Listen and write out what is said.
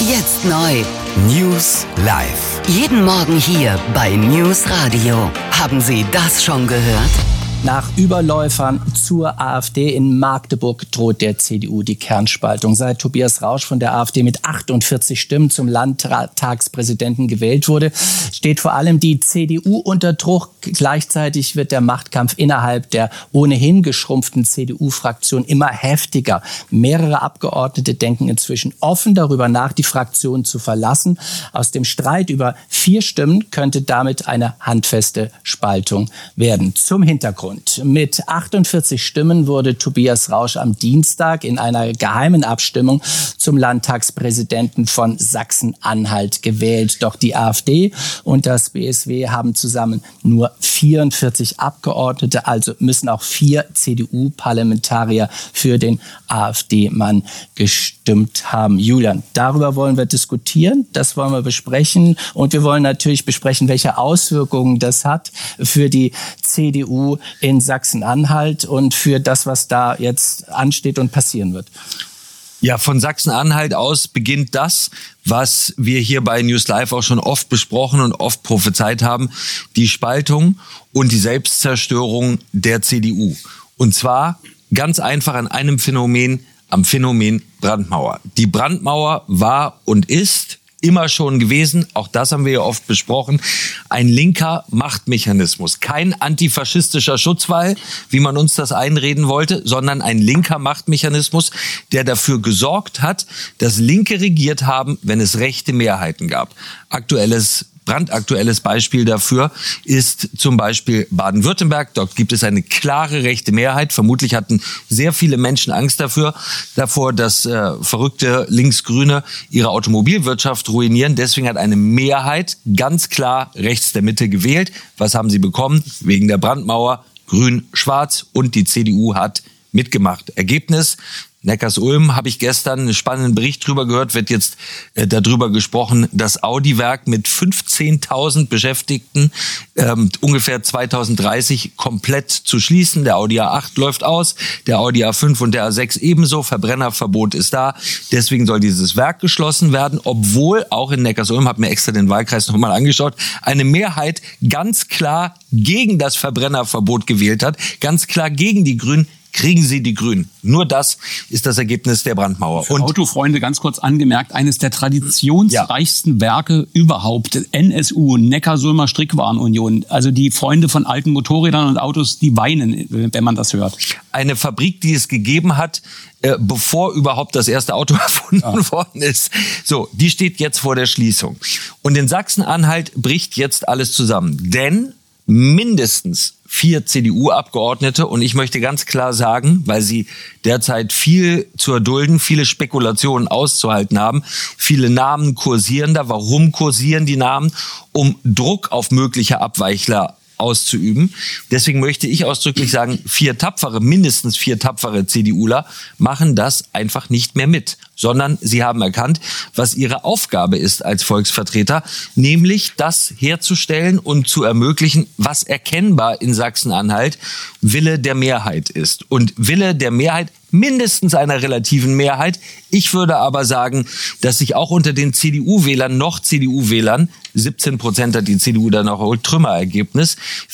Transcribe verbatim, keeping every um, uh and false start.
Jetzt neu. News live. Jeden Morgen hier bei News Radio. Haben Sie das schon gehört? Nach Überläufern zur AfD in Magdeburg droht der C D U die Kernspaltung. Seit Tobias Rausch von der AfD mit achtundvierzig Stimmen zum Landtagspräsidenten gewählt wurde, steht vor allem die C D U unter Druck. Gleichzeitig wird der Machtkampf innerhalb der ohnehin geschrumpften C D U-Fraktion immer heftiger. Mehrere Abgeordnete denken inzwischen offen darüber nach, die Fraktion zu verlassen. Aus dem Streit über vier Stimmen könnte damit eine handfeste Spaltung werden. Zum Hintergrund. Mit achtundvierzig Stimmen wurde Tobias Rausch am Dienstag in einer geheimen Abstimmung zum Landtagspräsidenten von Sachsen-Anhalt gewählt. Doch die AfD und das B S W haben zusammen nur vierundvierzig Abgeordnete, also müssen auch vier C D U-Parlamentarier für den AfD-Mann gestimmt haben. Julian, darüber wollen wir diskutieren, das wollen wir besprechen und wir wollen natürlich besprechen, welche Auswirkungen das hat für die C D U in Sachsen-Anhalt und für das, was da jetzt ansteht und passieren wird. Ja, von Sachsen-Anhalt aus beginnt das, was wir hier bei News Live auch schon oft besprochen und oft prophezeit haben, die Spaltung und die Selbstzerstörung der C D U. Und zwar ganz einfach an einem Phänomen, am Phänomen Brandmauer. Die Brandmauer war und ist immer schon gewesen, auch das haben wir ja oft besprochen, ein linker Machtmechanismus. Kein antifaschistischer Schutzwall, wie man uns das einreden wollte, sondern ein linker Machtmechanismus, der dafür gesorgt hat, dass Linke regiert haben, wenn es rechte Mehrheiten gab. Aktuelles brandaktuelles Beispiel dafür ist zum Beispiel Baden-Württemberg. Dort gibt es eine klare rechte Mehrheit. Vermutlich hatten sehr viele Menschen Angst dafür, davor, dass äh, verrückte Linksgrüne ihre Automobilwirtschaft ruinieren. Deswegen hat eine Mehrheit ganz klar rechts der Mitte gewählt. Was haben sie bekommen? Wegen der Brandmauer grün-schwarz und die C D U hat mitgemacht. Ergebnis: Neckarsulm habe ich gestern einen spannenden Bericht drüber gehört, wird jetzt äh, darüber gesprochen, das Audi-Werk mit fünfzehntausend Beschäftigten ähm, ungefähr zweitausenddreißig komplett zu schließen. Der Audi A acht läuft aus, der Audi A fünf und der A sechs ebenso. Verbrennerverbot ist da. Deswegen soll dieses Werk geschlossen werden, obwohl auch in Neckarsulm, habe mir extra den Wahlkreis nochmal angeschaut, eine Mehrheit ganz klar gegen das Verbrennerverbot gewählt hat, ganz klar gegen die Grünen. Kriegen sie die Grünen. Nur das ist das Ergebnis der Brandmauer. Für und Autofreunde ganz kurz angemerkt, eines der traditionsreichsten ja. Werke überhaupt. N S U, Neckarsulmer Strickwarenunion. Also die Freunde von alten Motorrädern und Autos, die weinen, wenn man das hört. Eine Fabrik, die es gegeben hat, äh, bevor überhaupt das erste Auto erfunden ja. worden ist. So, die steht jetzt vor der Schließung. Und in Sachsen-Anhalt bricht jetzt alles zusammen. Denn mindestens vier C D U-Abgeordnete, und ich möchte ganz klar sagen, weil sie derzeit viel zu erdulden, viele Spekulationen auszuhalten haben, viele Namen kursieren da. Warum kursieren die Namen? Um Druck auf mögliche Abweichler auszuüben. Deswegen möchte ich ausdrücklich sagen, vier tapfere, mindestens vier tapfere CDUler machen das einfach nicht mehr mit, sondern sie haben erkannt, was ihre Aufgabe ist als Volksvertreter, nämlich das herzustellen und zu ermöglichen, was erkennbar in Sachsen-Anhalt Wille der Mehrheit ist. Und Wille der Mehrheit, mindestens einer relativen Mehrheit. Ich würde aber sagen, dass sich auch unter den C D U-Wählern, noch C D U-Wählern, siebzehn Prozent hat die C D U dann auch erholt, Trümmerergebnis,